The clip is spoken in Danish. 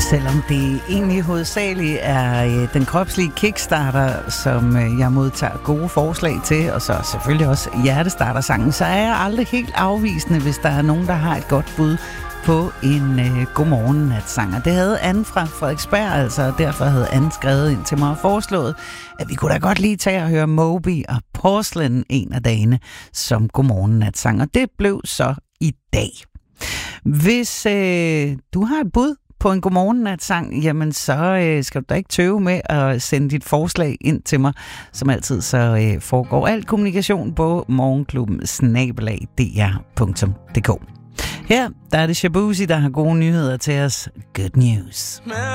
Selvom det egentlig hovedsageligt er den kropslige kickstarter, som jeg modtager gode forslag til, og så selvfølgelig også hjertestartersangen, så er jeg aldrig helt afvisende, hvis der er nogen, der har et godt bud på en godmorgen-natsang. Og det havde Anne fra Frederiksberg, altså, og derfor havde Anne skrevet ind til mig og foreslået, at vi kunne da godt lige tage og høre Moby og Porcelain en af dagene som godmorgen-natsang. Og det blev så i dag. Hvis du har et bud på en godmorgen-natsang, jamen så skal du da ikke tøve med at sende dit forslag ind til mig. Som altid så foregår al kommunikation på morgenklubben@dr.dk. Her der er det Shabuzi, der har gode nyheder til os. Good news.